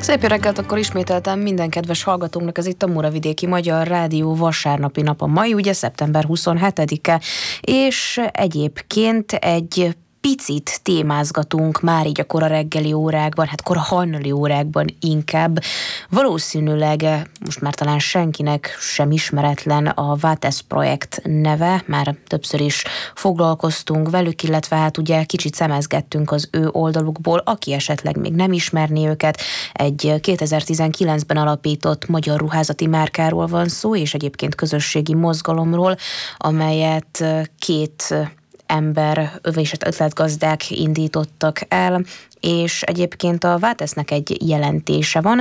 Szép jó reggelt, akkor ismételtem minden kedves hallgatónknak, ez itt a Muravidéki Magyar Rádió vasárnapi nap a mai, ugye szeptember 27-e, és egyébként egy picit témázgatunk már így a kora reggeli órákban, hát kora hajnali órákban inkább. Valószínűleg most már talán senkinek sem ismeretlen a Vates projekt neve, már többször is foglalkoztunk velük, illetve hát ugye kicsit szemezgettünk az ő oldalukból, aki esetleg még nem ismerné őket. Egy 2019-ben alapított magyar ruházati márkáról van szó, és egyébként közösségi mozgalomról, amelyet két ember, és ötletgazdák indítottak el, és egyébként a Vatesnek egy jelentése van.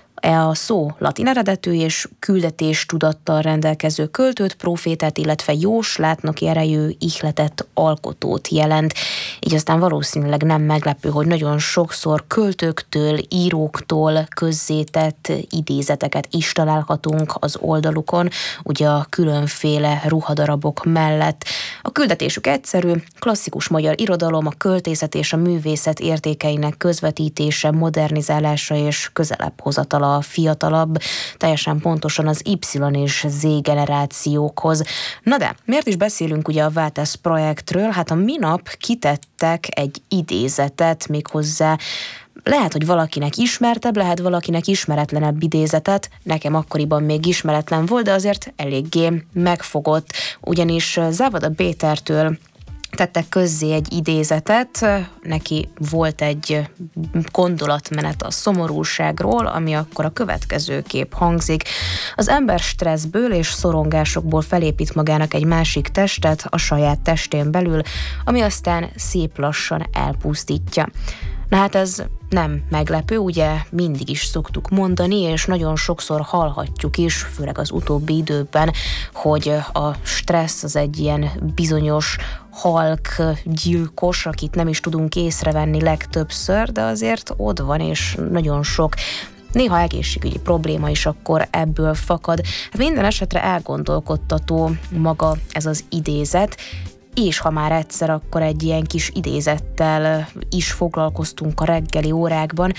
A szó latin eredetű és küldetéstudattal rendelkező költőt, prófétát, illetve jóslátnoki erejű ihletett alkotót jelent. Így aztán valószínűleg nem meglepő, hogy nagyon sokszor költőktől, íróktól közzétett idézeteket is találhatunk az oldalukon, ugye a különféle ruhadarabok mellett. A küldetésük egyszerű, klasszikus magyar irodalom, a költészet és a művészet értékeinek közvetítése, modernizálása és közelebb hozatala a fiatalabb, teljesen pontosan az Y és Z generációkhoz. Na de, miért is beszélünk ugye a Vates projektről? Hát a minap kitettek egy idézetet, méghozzá lehet, hogy valakinek ismertebb, lehet valakinek ismeretlenebb idézetet, nekem akkoriban még ismeretlen volt, de azért eléggé megfogott, ugyanis Závoda Pétertől tettek közzé egy idézetet, neki volt egy gondolatmenet a szomorúságról, ami akkor a következőképp hangzik. Az ember stresszből és szorongásokból felépít magának egy másik testet a saját testén belül, ami aztán szép lassan elpusztítja. Na hát ez nem meglepő, ugye mindig is szoktuk mondani, és nagyon sokszor hallhatjuk is, főleg az utóbbi időben, hogy a stressz az egy ilyen bizonyos halk gyilkos, akit nem is tudunk észrevenni legtöbbször, de azért ott van, és nagyon sok néha egészségügyi probléma is akkor ebből fakad. Hát minden esetre elgondolkodtató maga ez az idézet, és ha már egyszer, akkor egy ilyen kis idézettel is foglalkoztunk a reggeli órákban,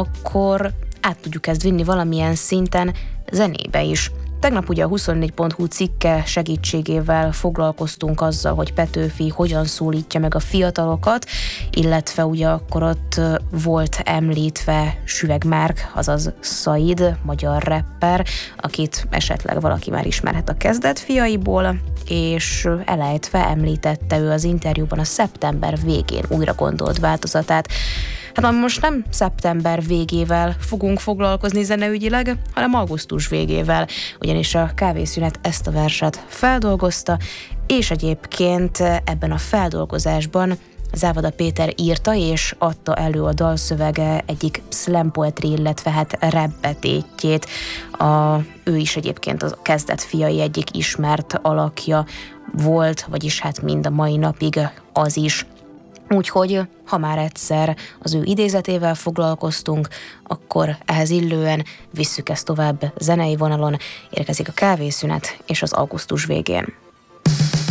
akkor át tudjuk ezt vinni valamilyen szinten zenébe is. Tegnap ugye a 24.hu cikke segítségével foglalkoztunk azzal, hogy Petőfi hogyan szólítja meg a fiatalokat, illetve ugye akkor ott volt említve Süvegd Márk, azaz Szaid, magyar rapper, akit esetleg valaki már ismerhet a kezdetfiaiból, és elejtve említette ő az interjúban a szeptember végén újra gondolt változatát. Hát most nem szeptember végével fogunk foglalkozni zeneügyileg, hanem augusztus végével, ugyanis a Kávészünet ezt a verset feldolgozta, és egyébként ebben a feldolgozásban Závoda Péter írta és adta elő a dalszövege egyik slam poetry, illetve hát rap-betétjét. Ő is egyébként a kezdetfiai egyik ismert alakja volt, vagyis hát mind a mai napig az is. Úgyhogy, ha már egyszer az ő idézetével foglalkoztunk, akkor ehhez illően visszük ezt tovább zenei vonalon, érkezik a Kávészünet és az augusztus végén.